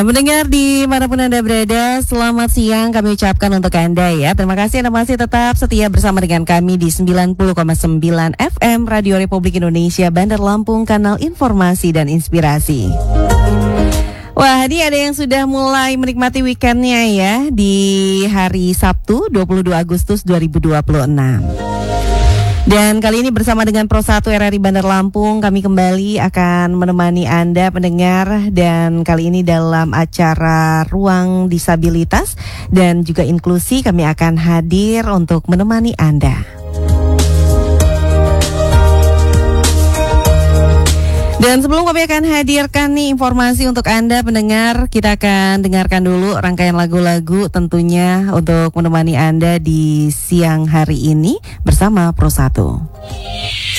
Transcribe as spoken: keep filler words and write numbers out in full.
Ya, mendengar di manapun Anda berada, selamat siang kami ucapkan untuk Anda ya. Terima kasih Anda masih tetap setia bersama dengan kami di sembilan puluh koma sembilan F M Radio Republik Indonesia Bandar Lampung, kanal informasi dan inspirasi. Wah, ini ada yang sudah mulai menikmati weekendnya ya di hari Sabtu dua puluh dua Agustus dua ribu dua puluh enam. Dan kali ini bersama dengan Pro satu R R I Bandar Lampung, kami kembali akan menemani Anda pendengar, dan kali ini dalam acara Ruang Disabilitas dan juga Inklusi kami akan hadir untuk menemani Anda. Dan sebelum kami akan hadirkan nih informasi untuk Anda pendengar, kita akan dengarkan dulu rangkaian lagu-lagu tentunya untuk menemani Anda di siang hari ini bersama Pro satu.